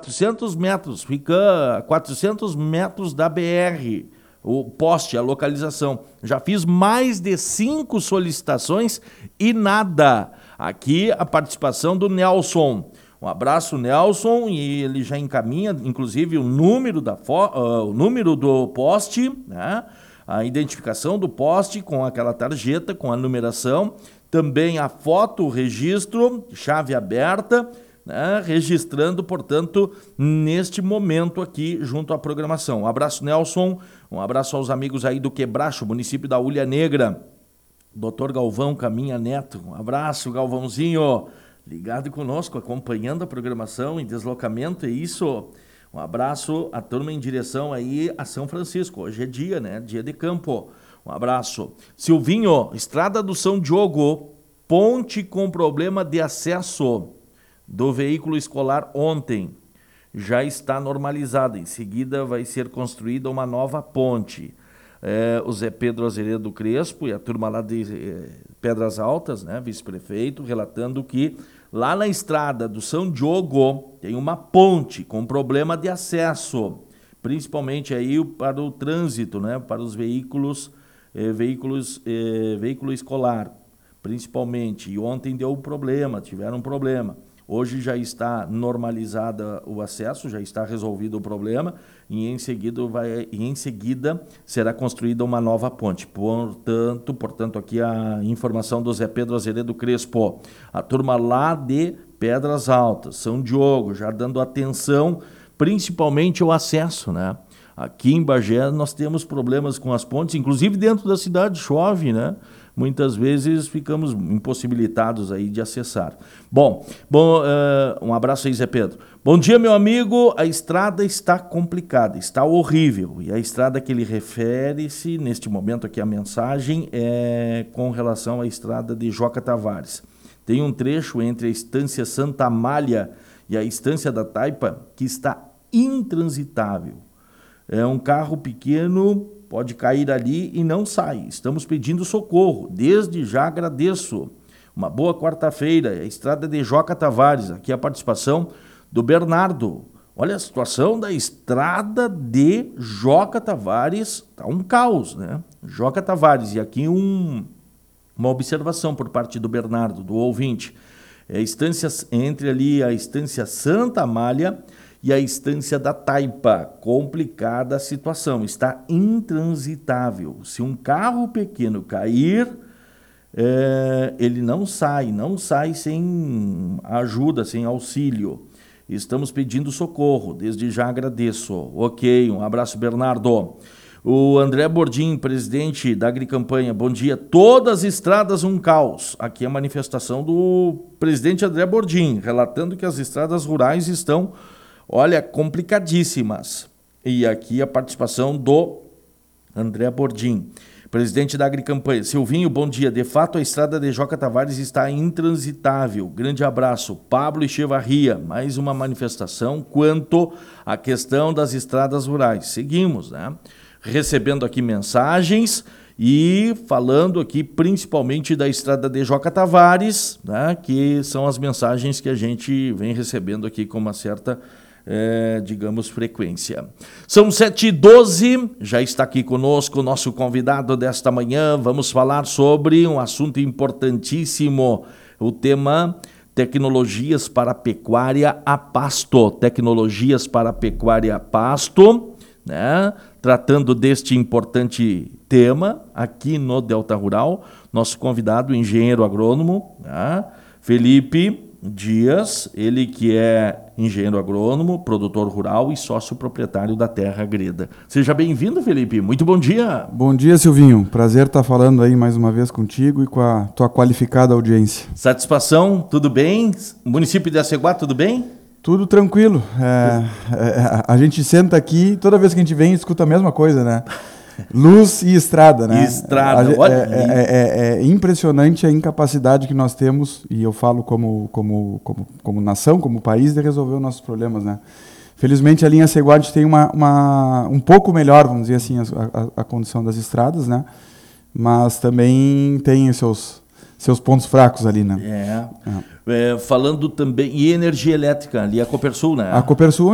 400 metros, fica a 400 metros da BR, o poste, a localização. Já fiz mais de 5 solicitações e nada. Aqui a participação do Nelson. Um abraço, Nelson, e ele já encaminha, inclusive, o número do poste, né? A identificação do poste com aquela tarjeta, com a numeração, também a foto, o registro, chave aberta, né? Registrando, portanto, neste momento aqui, junto à programação. Um abraço, Nelson, um abraço aos amigos aí do Quebracho, município da Ulha Negra, Dr. Galvão Caminha Neto, um abraço, Galvãozinho, ligado conosco, acompanhando a programação em deslocamento, é isso. Um abraço à turma em direção aí a São Francisco. Hoje é dia, né? Dia de campo. Um abraço. Silvinho, Estrada do São Diogo, ponte com problema de acesso do veículo escolar ontem. Já está normalizada. Em seguida vai ser construída uma nova ponte. O Zé Pedro Azeredo Crespo e a turma lá de Pedras Altas, né, vice-prefeito, relatando que lá na estrada do São Diogo tem uma ponte com problema de acesso, principalmente aí para o trânsito, né, para os veículo escolar, principalmente. E ontem deu tiveram um problema. Hoje já está normalizada o acesso, já está resolvido o problema e em seguida será construída uma nova ponte. Portanto, aqui a informação do Zé Pedro Azeredo Crespo. A turma lá de Pedras Altas, São Diogo, já dando atenção principalmente ao acesso, né? Aqui em Bagé nós temos problemas com as pontes, inclusive dentro da cidade chove, né? Muitas vezes ficamos impossibilitados aí de acessar. Bom, um abraço aí, Zé Pedro. Bom dia, meu amigo. A estrada está complicada, está horrível. E a estrada que ele refere-se, neste momento aqui a mensagem, é com relação à estrada de Joca Tavares. Tem um trecho entre a Estância Santa Amália e a Estância da Taipa que está intransitável. É um carro pequeno, pode cair ali e não sai. Estamos pedindo socorro. Desde já agradeço. Uma boa quarta-feira. A estrada de Joca Tavares. Aqui a participação do Bernardo. Olha a situação da estrada de Joca Tavares. Está um caos, né? Joca Tavares. E aqui uma observação por parte do Bernardo, do ouvinte. Entre ali a Estância Santa Amália e a Estância da Taipa. Complicada a situação, está intransitável. Se um carro pequeno cair, ele não sai sem ajuda, sem auxílio. Estamos pedindo socorro, desde já agradeço. Ok, um abraço, Bernardo. O André Bordim, presidente da Agricampanha, bom dia. Todas as estradas um caos. Aqui a manifestação do presidente André Bordim, relatando que as estradas rurais estão, olha, complicadíssimas. E aqui a participação do André Bordim, presidente da Agricampanha. Silvinho, bom dia. De fato, a estrada de Joca Tavares está intransitável. Grande abraço. Pablo Echevarria, mais uma manifestação quanto à questão das estradas rurais. Seguimos, né? Recebendo aqui mensagens e falando aqui principalmente da estrada de Joca Tavares, né? Que são as mensagens que a gente vem recebendo aqui com uma certa frequência. São 7h12, já está aqui conosco o nosso convidado desta manhã. Vamos falar sobre um assunto importantíssimo, o tema tecnologias para a pecuária a pasto. Tecnologias para a pecuária a pasto, né? Tratando deste importante tema aqui no Delta Rural, nosso convidado, o engenheiro agrônomo, né? Felipe Dias, ele que é engenheiro agrônomo, produtor rural e sócio proprietário da Terra Agreda. Seja bem-vindo, Felipe. Muito bom dia. Bom dia, Silvinho. Prazer estar falando aí mais uma vez contigo e com a tua qualificada audiência. Satisfação, tudo bem? Município de Aceguá, tudo bem? Tudo tranquilo. A gente senta aqui, toda vez que a gente vem, escuta a mesma coisa, né? Luz e estrada, né? Estrada, olha. É impressionante a incapacidade que nós temos, e eu falo como nação, como país, de resolver os nossos problemas, né? Felizmente, a linha Aceguá tem um pouco melhor, vamos dizer assim, a condição das estradas, né? Mas também tem seus pontos fracos ali, né? Falando também, e energia elétrica, ali a Copersul, né? A Copersul